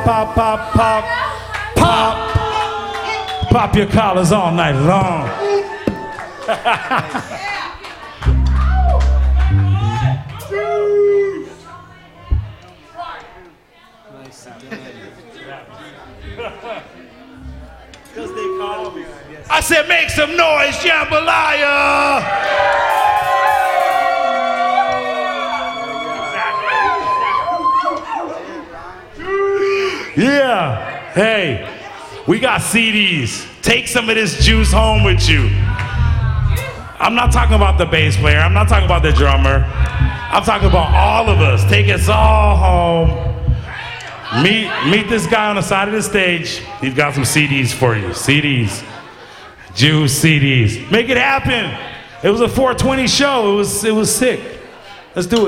pop, pop, pop, pop. Pop your collars all night long. I said, make some noise, jambalaya! Yeah, hey, we got CDs. Take some of this juice home with you. I'm not talking about the bass player. I'm not talking about the drummer. I'm talking about all of us. Take us all home. Meet this guy on the side of the stage. He's got some CDs for you. CDs. Juice CDs. Make it happen. It was a 420 show. It was sick. Let's do it.